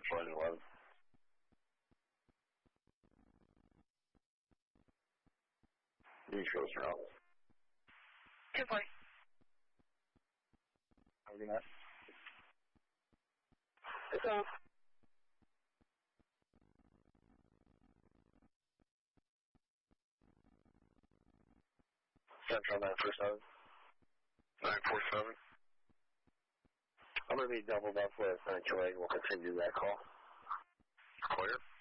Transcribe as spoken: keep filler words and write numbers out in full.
Flight eleven. East Coast route. two forty. Have a good night. It's off. Central nine four seven. nine four seven. I'm going to be doubled up with uh, Joy. We'll continue that call. Clear.